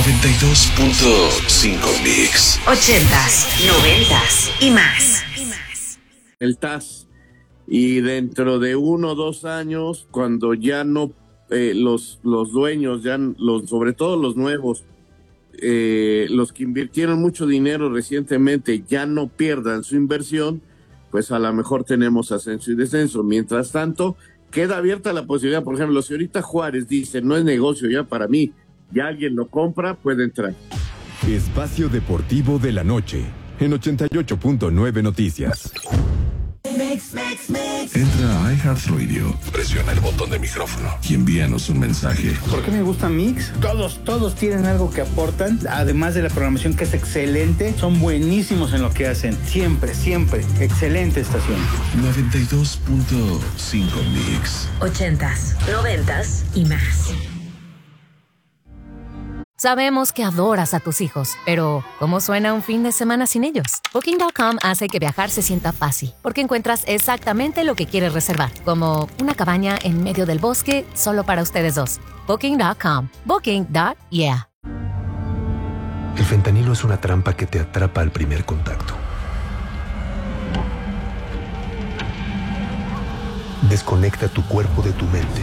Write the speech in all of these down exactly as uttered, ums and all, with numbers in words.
noventa y dos punto cinco Mix. Ochentas, noventas y más. El T A S. Y dentro de uno o dos años, cuando ya no, eh, los, los dueños, ya los, sobre todo los nuevos, eh, los que invirtieron mucho dinero recientemente, ya no pierdan su inversión, pues a lo mejor tenemos ascenso y descenso. Mientras tanto, queda abierta la posibilidad. Por ejemplo, si ahorita Juárez dice, no es negocio ya para mí, ya alguien lo compra, puede entrar. Espacio Deportivo de la Noche, en ochenta y ocho punto nueve Noticias. Mix, mix, mix. Entra a iHeartRadio, presiona el botón de micrófono y envíanos un mensaje. ¿Por qué me gusta Mix? Todos, todos tienen algo que aportan, además de la programación que es excelente, son buenísimos en lo que hacen. Siempre, siempre, excelente estación. noventa y dos punto cinco Mix. Ochentas, noventas y más. Sabemos que adoras a tus hijos, pero ¿cómo suena un fin de semana sin ellos? Booking punto com hace que viajar se sienta fácil, porque encuentras exactamente lo que quieres reservar, como una cabaña en medio del bosque solo para ustedes dos. Booking punto com. Booking. Yeah. El fentanilo es una trampa que te atrapa al primer contacto. Desconecta tu cuerpo de tu mente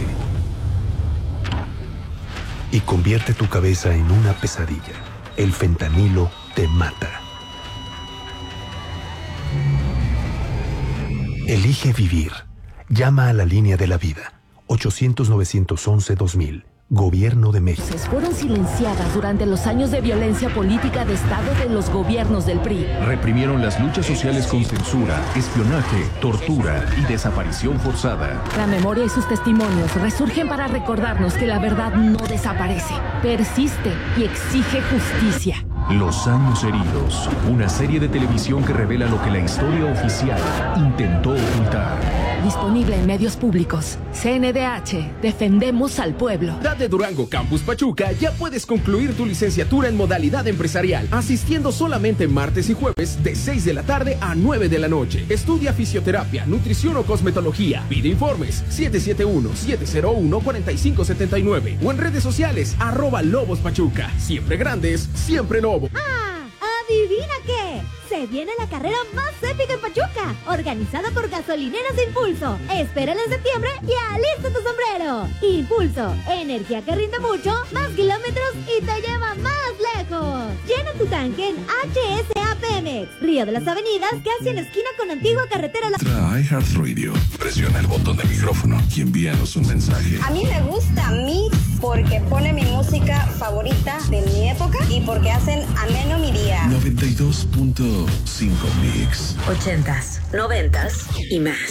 y convierte tu cabeza en una pesadilla. El fentanilo te mata. Elige vivir. Llama a la línea de la vida. ochocientos, novecientos once, dos mil. Gobierno de México. Fueron silenciadas durante los años de violencia política de Estado de los gobiernos del P R I. Reprimieron las luchas sociales con censura, espionaje, tortura y desaparición forzada. La memoria y sus testimonios resurgen para recordarnos que la verdad no desaparece, persiste y exige justicia. Los años heridos, una serie de televisión que revela lo que la historia oficial intentó ocultar. Disponible en medios públicos. C N D H. Defendemos al pueblo. De Durango Campus Pachuca ya puedes concluir tu licenciatura en modalidad empresarial, asistiendo solamente martes y jueves de seis de la tarde a nueve de la noche. Estudia fisioterapia, nutrición o cosmetología. Pide informes siete siete uno, siete cero uno, cuatro cinco siete nueve o en redes sociales arroba Lobos Pachuca. Siempre grandes, siempre Lobo. ¡Ah! ¿Adivina qué? Se viene la carrera más épica en Pachuca, organizada por Gasolineras de Impulso. Espérala en septiembre y alista tu sombrero. Impulso, energía que rinde mucho, más kilómetros y te lleva más lejos. Llena tu tanque en H S A Pemex, Río de las Avenidas, casi en esquina con antigua carretera. La... Entra a iHeartRadio, presiona el botón de micrófono y envíanos un mensaje. A mí me gusta Mix porque pone mi música favorita de mi época y porque hacen ameno mi día. noventa y dos punto cinco Mix. Ochentas, noventas y más.